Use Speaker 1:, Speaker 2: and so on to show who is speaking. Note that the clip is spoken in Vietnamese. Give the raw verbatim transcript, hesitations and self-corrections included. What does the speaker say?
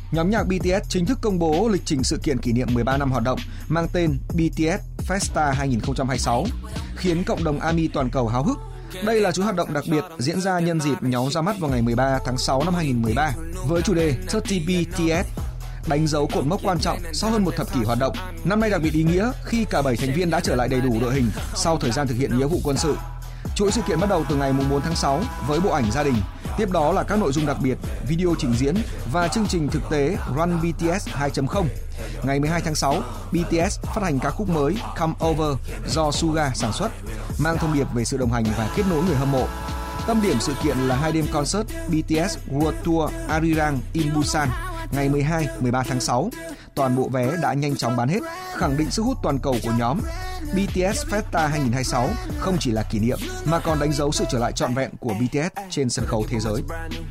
Speaker 1: Nhóm nhạc bê tê ét chính thức công bố lịch trình sự kiện kỷ niệm mười ba năm hoạt động mang tên bê tê ét Festa hai không hai sáu, khiến cộng đồng ARMY toàn cầu háo hức. Đây là chuỗi hoạt động đặc biệt diễn ra nhân dịp nhóm ra mắt vào ngày mười ba tháng sáu năm hai nghìn không trăm mười ba với chủ đề ba mươi bê tê ét, đánh dấu cột mốc quan trọng sau hơn một thập kỷ hoạt động. Năm nay đặc biệt ý nghĩa khi cả bảy thành viên đã trở lại đầy đủ đội hình sau thời gian thực hiện nghĩa vụ quân sự. Chuỗi sự kiện bắt đầu từ ngày bốn tháng sáu với bộ ảnh gia đình, tiếp đó là các nội dung đặc biệt, video trình diễn và chương trình thực tế Run bê tê ét hai chấm không. Ngày mười hai tháng sáu, bê tê ét phát hành ca khúc mới Come Over do Suga sản xuất, mang thông điệp về sự đồng hành và kết nối người hâm mộ. Tâm điểm sự kiện là hai đêm concert bê tê ét World Tour Arirang in Busan ngày mười hai mười ba tháng sáu. Toàn bộ vé đã nhanh chóng bán hết, khẳng định sức hút toàn cầu của nhóm. bê tê ét Festa hai không hai sáu không chỉ là kỷ niệm mà còn đánh dấu sự trở lại trọn vẹn của bê tê ét trên sân khấu thế giới.